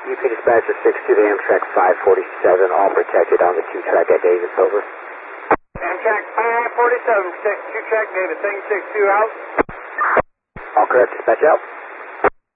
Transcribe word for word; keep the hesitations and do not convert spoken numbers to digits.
U P Dispatcher six two to Amtrak five forty-seven, all protected on the two track at Davis, over. Amtrak five forty-seven, two track Davis, thing six two out. All correct, dispatch out.